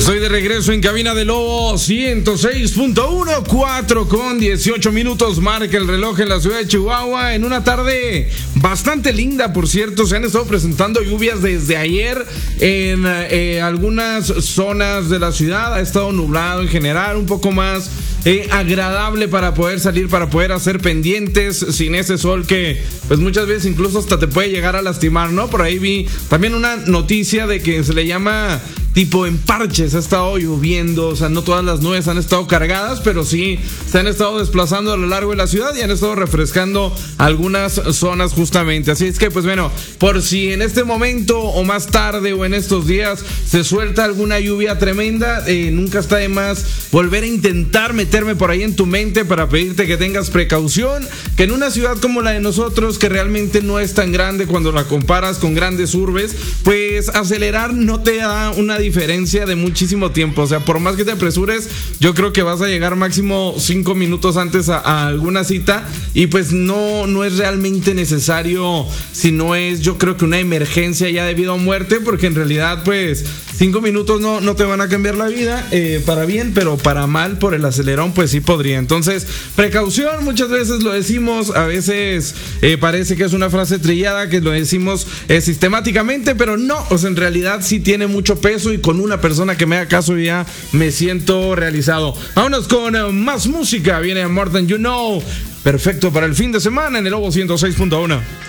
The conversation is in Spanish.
Estoy de regreso en cabina de Lobo 106.1, 4:18 marca el reloj en la ciudad de Chihuahua, en una tarde bastante linda, por cierto. Se han estado presentando lluvias desde ayer en algunas zonas de la ciudad. Ha estado nublado en general, un poco más agradable para poder salir, para poder hacer pendientes sin ese sol que pues muchas veces incluso hasta te puede llegar a lastimar, ¿no? Por ahí vi también una noticia de que se le llama tipo en parches. Ha estado lloviendo, o sea, no todas las nubes han estado cargadas, pero sí se han estado desplazando a lo largo de la ciudad y han estado refrescando algunas zonas justamente. Así es que pues bueno, por si en este momento o más tarde o en estos días se suelta alguna lluvia tremenda, nunca está de más volver a intentar meterme por ahí en tu mente para pedirte que tengas precaución, que en una ciudad como la de nosotros, que realmente no es tan grande cuando la comparas con grandes urbes, pues acelerar no te da una diferencia de muchísimo tiempo. O sea, por más que te apresures, yo creo que vas a llegar máximo 5 minutos antes a alguna cita, y pues no es realmente necesario, si no es, yo creo que una emergencia ya debido a muerte, porque en realidad pues 5 minutos no te van a cambiar la vida para bien, pero para mal por el acelerón pues sí podría. Entonces, precaución, muchas veces lo decimos, a veces parece que es una frase trillada, que lo decimos sistemáticamente, pero no, o sea, en realidad sí tiene mucho peso, y con una persona que me haga caso ya me siento realizado. Vámonos con más música, viene More Than You Know, perfecto para el fin de semana en el Lobo 106.1.